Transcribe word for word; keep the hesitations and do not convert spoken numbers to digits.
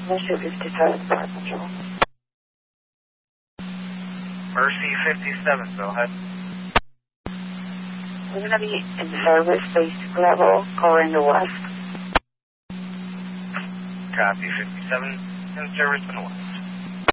Mercy fifty-seven, Fire Patrol. Mercy fifty-seven, go ahead. We're going to be in service, basic level, covering the west. Copy, fifty-seven, in service in the west.